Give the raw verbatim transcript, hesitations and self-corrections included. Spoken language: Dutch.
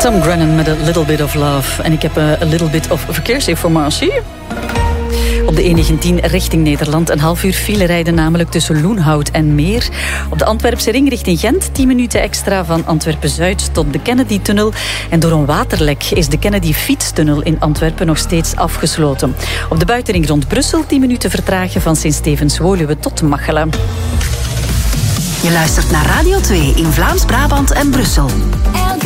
Tom Grennan met A Little Bit of Love. En ik heb een little bit of verkeersinformatie. Op de E negentien richting Nederland een half uur file rijden, namelijk tussen Loenhout en Meer. Op de Antwerpse ring richting Gent tien minuten extra van Antwerpen-Zuid tot de Kennedy-tunnel. En door een waterlek is de Kennedy-fietstunnel in Antwerpen nog steeds afgesloten. Op de buitenring rond Brussel tien minuten vertragen van Sint-Stevens-Woluwe tot Machelen. Je luistert naar Radio twee in Vlaams-Brabant en Brussel.